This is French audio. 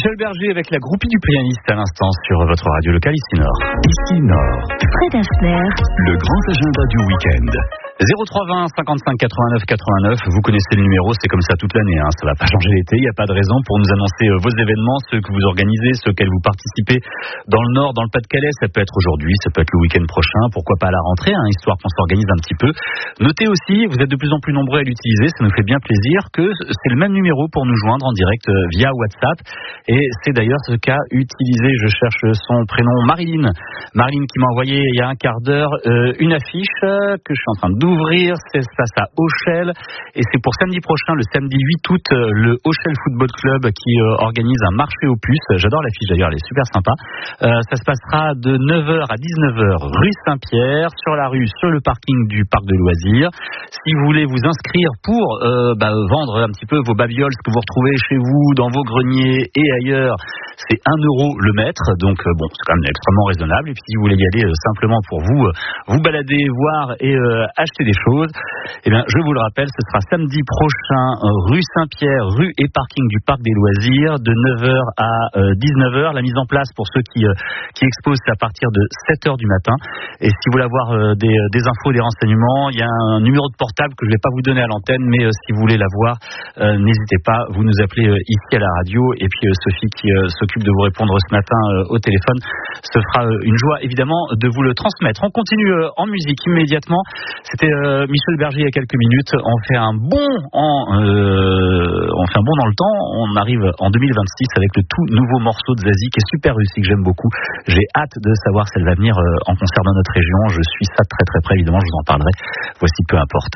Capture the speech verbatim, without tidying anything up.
Michel Berger avec la groupie du pianiste à l'instant sur votre radio locale ici Nord. Ici Nord. Fred Asner. Le grand agenda du week-end. zéro trois vingt cinquante-cinq quatre-vingt-neuf quatre-vingt-neuf, vous connaissez le numéro, c'est comme ça toute l'année, hein. Ça va pas changer l'été, il n'y a pas de raison pour nous annoncer euh, vos événements, ceux que vous organisez, ceux auxquels vous participez dans le Nord, dans le Pas-de-Calais, ça peut être aujourd'hui, ça peut être le week-end prochain, pourquoi pas à la rentrée, hein, histoire qu'on s'organise un petit peu. Notez aussi, vous êtes de plus en plus nombreux à l'utiliser, ça nous fait bien plaisir, que c'est le même numéro pour nous joindre en direct euh, via WhatsApp, et c'est d'ailleurs ce qu'a utilisé, je cherche son prénom, Marilyn, Marilyn qui m'a envoyé il y a un quart d'heure euh, une affiche euh, que je suis en train d'ouvrir, c'est face à Auchel et c'est pour samedi prochain, le samedi huit août, euh, le Auchel Football Club qui euh, organise un marché aux puces. J'adore l'affiche d'ailleurs, elle est super sympa. Euh, ça se passera de neuf heures à dix-neuf heures rue Saint-Pierre, sur la rue, sur le parking du parc de loisirs. Si vous voulez vous inscrire pour euh, bah, vendre un petit peu vos babioles, ce que vous retrouvez chez vous, dans vos greniers et ailleurs, c'est un euro le mètre, donc euh, bon, c'est quand même extrêmement raisonnable. Et puis si vous voulez y aller euh, simplement pour vous, euh, vous balader, voir et euh, acheter des choses, eh bien, je vous le rappelle, ce sera samedi prochain, euh, rue Saint-Pierre, rue et parking du parc des loisirs, de neuf heures à euh, dix-neuf heures. La mise en place pour ceux qui, euh, qui exposent, c'est à partir de sept heures du matin. Et si vous voulez avoir euh, des, des infos, des renseignements, il y a un numéro de portable que je ne vais pas vous donner à l'antenne, mais euh, si vous voulez l'avoir, euh, n'hésitez pas, vous nous appelez euh, ici à la radio, et puis euh, Sophie qui euh, s'occupe de vous répondre ce matin euh, au téléphone, ce fera euh, une joie évidemment de vous le transmettre. On continue euh, en musique immédiatement. C'était euh, Michel Berger il y a quelques minutes. On fait un bond en, euh, on fait un bond dans le temps. On arrive en deux mille vingt-six avec le tout nouveau morceau de Zazie qui est super réussi, que j'aime beaucoup. J'ai hâte de savoir si elle va venir euh, en concert dans notre région. Je suis ça de très très près, évidemment, je vous en parlerai. Voici Peu importe.